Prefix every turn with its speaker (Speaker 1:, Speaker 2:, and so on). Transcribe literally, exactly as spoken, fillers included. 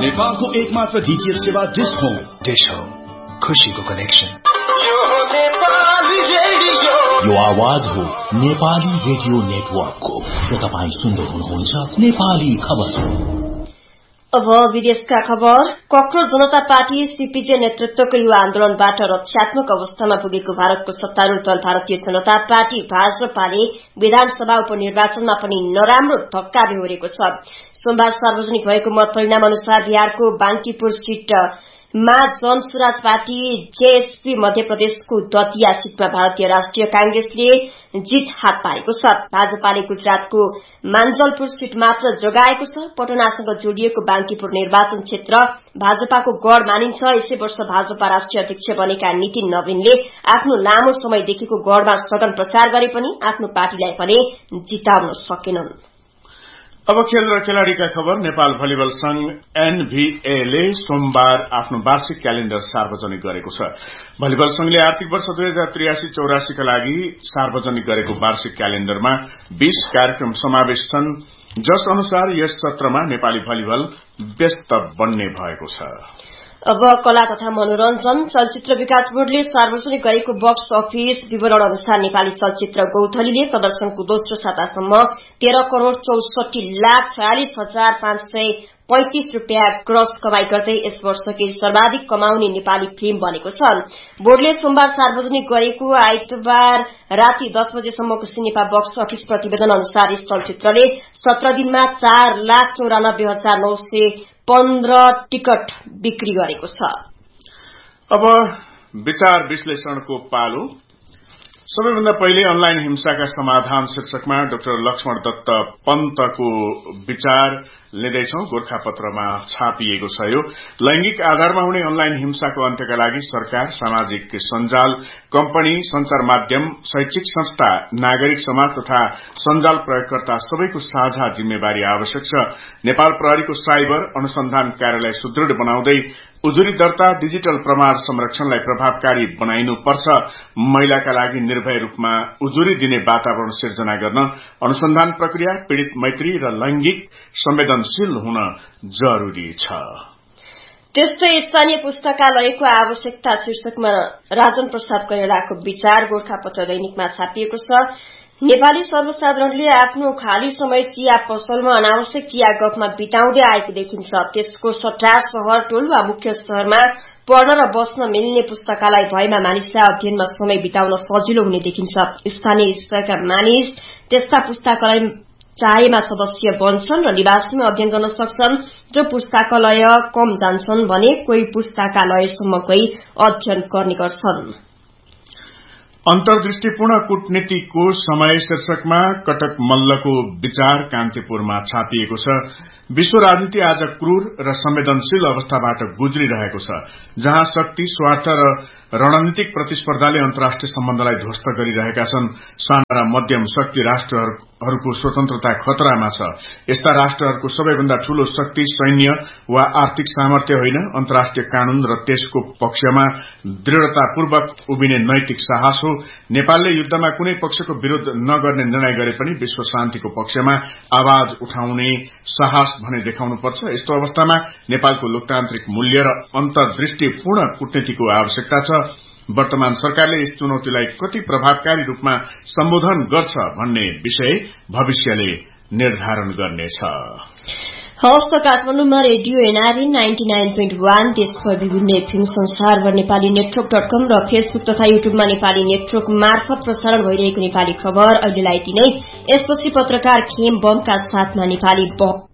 Speaker 1: नेपालको एकमात्र डीटीएच सेवा डिश होम।
Speaker 2: डिश होम, खुशीको कनेक्सन।
Speaker 3: यो आवाज हो नेपाली रेडियो नेटवर्कको र तपाईं सुन्दै हुनुहुन्छ नेपाली खबर।
Speaker 4: अब विदेशका खबर। कक्रोच जनता पार्टी सीपीजे नेतृत्वको युवा आन्दोलनबाट रक्षात्मक अवस्थामा पुगेको भारतको सत्तारूढ़ दल भारतीय जनता पार्टी भाजपाले विधानसभा उपनिर्वाचनमा पनि नराम्रो धक्का बेहोरेको छ। सोमबार सार्वजनिक भएको मत परिणाम अनुसार बिहारको बांकीपुर सीटमा जनसुराज पार्टी जेएसपी मध्य प्रदेशको दतिया सीटमा भारतीय राष्ट्रिय कांग्रेसले जीत हात पारेको छ। भाजपाले गुजरातको मान्जलपुर सीट मात्र जोगाएको छ। पटनासँग जोडिएको बांकीपुर निर्वाचन क्षेत्र भाजपाको गढ़ मानिन्छ। यसै वर्ष भाजपा राष्ट्रिय अध्यक्ष बनेका नितिन नवीनले आफ्नो लामो समयदेखिको गढ़मा सघन प्रचार गरे पनि आफ्नो पार्टीलाई पनि जिताउन सकेनन्।
Speaker 5: अब खेल र खेलाड़ीका खबर। नेपाल भलिबल संघ एनभीएले सोमबार आफ्नो वार्षिक क्यालेण्डर सार्वजनिक गरेको छ। भलिबल संघले आर्थिक वर्ष दुई हजार त्रियासी चौरासी का लागि सार्वजनिक गरेको वार्षिक क्यालेण्डरमा बीस कार्यक्रम समावेश छन्, जस अनुसार यस सत्रमा नेपाली भलिबल व्यस्त बन्ने भएको छ।
Speaker 4: अब कला तथा मनोरञ्जन। चलचित्र विकास बोर्डले सार्वजनिक गरेको बक्स अफिस विवरण अनुसार नेपाली चलचित्र गौथलीले प्रदर्शनको दोस्रो सातासम्म तेह्र करोड़ चौसठी लाख छयालिस हजार पाँच सय पैंतिस रूपियाँ ग्रस कमाई गर्दै यस वर्षकै सर्वाधिक कमाउने नेपाली फिल्म बनेको छ। बोर्डले सोमबार सार्वजनिक गरेको आइतबार राति दस बजेसम्मको सिनेमा बक्स अफिस प्रतिवेदन अनुसार यस चलचित्रले सत्र दिनमा चार लाख चौरानब्बे हजार नौ सय पन्ध्र टिकट बिक्री गरेको छ।
Speaker 5: अब विचार विश्लेषणको पालो। सबैभन्दा पहिले अनलाइन हिंसाका समाधान शीर्षकमा डाक्टर लक्ष्मण दत्त पन्तको विचार लिँदैछौ। गोर्खापत्रमा छापिएको छ। यो लैंगिक आधारमा हुने अनलाइन हिंसाको अन्त्यका लागि सरकार, सामाजिक सञ्जाल कम्पनी, संचार माध्यम, शैक्षिक संस्था, नागरिक समाज तथा सञ्जाल प्रयोगकर्ता सबैको साझा जिम्मेवारी आवश्यक छ। नेपाल प्रहरीको साइबर अनुसन्धान कार्यालय सुदृढ़ बनाउँदै उजुरी दर्ता, डिजिटल प्रमाण संरक्षणलाई प्रभावकारी बनाइनुपर्छ। महिलाका लागि निर्भय रूपमा उजुरी दिने वातावरण सिर्जना गर्न अनुसन्धान प्रक्रिया पीड़ित मैत्री र लैंगिक संवेदनशील हुन जरूरी छ।
Speaker 4: त्यस्तै स्थानीय पुस्तकालयको आवश्यकता शीर्षकमा राजन प्रसाद कैरलाको विचार गोर्खापत्र दैनिकमा छापिएको छ। नेपाली सर्वसाधारणले आफ्नो खाली समय चिया पसलमा अनावश्यक चिया गफमा बिताउँदै आएको देखिन्छ। त्यसको सट्टा शहर टोल वा मुख्य शहरमा पढ्न र बस्न मिल्ने पुस्तकालय भएमा मानिसलाई अध्ययनमा समय बिताउन सजिलो हुने देखिन्छ। स्थानीय स्तरका मानिस त्यस्ता पुस्तकालय चाहेमा सदस्य बन्छन् र निवासीमा अध्ययन गर्न सक्छन्। जो पुस्तकालय कम जान्छन् भने कोही पुस्तकालयसम्मकै अध्ययन गर्ने गर्छन्।
Speaker 5: अन्तर्दृष्टिपूर्ण कूटनीतिको समय शीर्षकमा कटक मल्लको विचार कान्तिपुरमा छापिएको छ। विश्व राजनीति आज क्रूर र संवेदनशील अवस्थाबाट गुज्रिरहेको छ, जहाँ शक्ति, स्वार्थ र रणनीतिक प्रतिस्पर्धाले अन्तर्राष्ट्रिय सम्बन्धलाई ध्वस्त गरिरहेका छन्। साना र मध्यम शक्ति राष्ट्रहरूको स्वतन्त्रता खतरामा छ। यस्ता राष्ट्रहरूको सबैभन्दा ठूलो शक्ति सैन्य वा आर्थिक सामर्थ्य होइन, अन्तर्राष्ट्रिय कानून र त्यसको पक्षमा दृढ़तापूर्वक उभिने नैतिक साहस हो। नेपालले युद्धमा कुनै पक्षको विरोध नगर्ने निर्णय गरे पनि विश्व शान्तिको पक्षमा आवाज उठाउने साहस भने देखाउनुपर्छ। यस्तो अवस्थामा नेपालको लोकतान्त्रिक मूल्य र अन्तर्दृष्टिपूर्ण कूटनीतिको आवश्यकता छ। वर्तमान सरकारले यस चुनौतीलाई कति प्रभावकारी रूपमा सम्बोधन गर्छ भन्ने विषय भविष्यले निर्धारण गर्नेछ।
Speaker 4: हवस् त काठमाडौँमा radio NRN ninety nine point one, देशभर विभिन्न एफएम, संसारभर नेपाली नेटवर्क डट कम र फेसबुक तथा युट्युबमा नेपाली नेटवर्क मार्फत प्रसारण भइरहेको नेपाली खबर अहिलेलाई यति नै। यसपछि पत्रकार खेम बमका साथमा नेपाली